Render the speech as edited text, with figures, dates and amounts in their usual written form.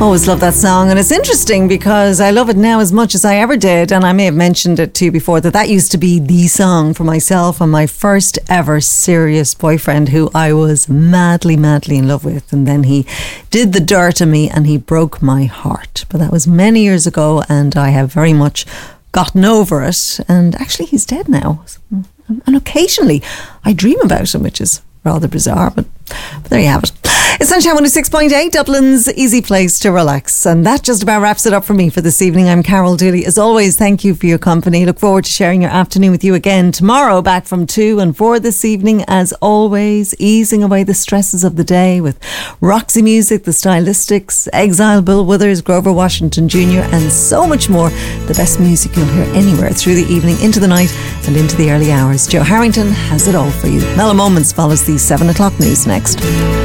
Always love that song, and it's interesting because I love it now as much as I ever did, and I may have mentioned it to you before that used to be the song for myself and my first ever serious boyfriend, who I was madly in love with, and then he did the dirt on me and he broke my heart. But that was many years ago, and I have very much gotten over it, and actually he's dead now, and occasionally I dream about him, which is rather bizarre, but there you have it. It's Sunshine 106.8, Dublin's easy place to relax. And that just about wraps it up for me for this evening. I'm Carol Dooley. As always, thank you for your company. Look forward to sharing your afternoon with you again tomorrow, back from 2. And for this evening, as always, easing away the stresses of the day with Roxy Music, The Stylistics, Exile, Bill Withers, Grover Washington Jr., and so much more. The best music you'll hear anywhere through the evening, into the night and into the early hours. Joe Harrington has it all for you. Mellow Moments follows the 7 o'clock news next.